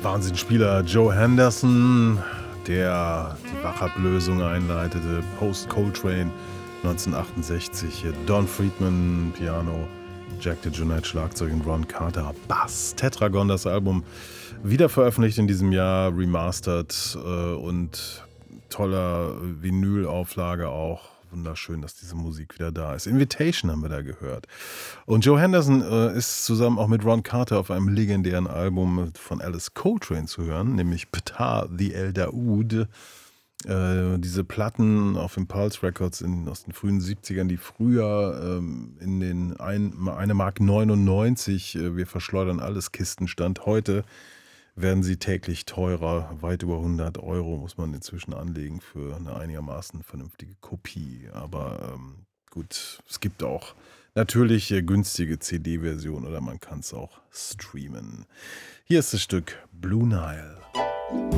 Wahnsinnsspieler Joe Henderson, der die Wachablösung einleitete, Post-Coltrane 1968, Don Friedman, Piano, Jack DeJohnette, Schlagzeug und Ron Carter, Bass. Tetragon, das Album, wieder veröffentlicht in diesem Jahr, remastered und toller Vinylauflage auch. Wunderschön, dass diese Musik wieder da ist. Invitation haben wir da gehört. Und Joe Henderson ist zusammen auch mit Ron Carter auf einem legendären Album von Alice Coltrane zu hören, nämlich Ptah the El Daoud. Diese Platten auf Impulse Records aus den frühen 70ern, die früher in den 1,99 Mark, wir verschleudern alles Kistenstand. Heute werden sie täglich teurer, weit über 100 Euro muss man inzwischen anlegen für eine einigermaßen vernünftige Kopie. Aber gut, es gibt auch natürlich günstige CD-Versionen oder man kann es auch streamen. Hier ist das Stück Blue Nile.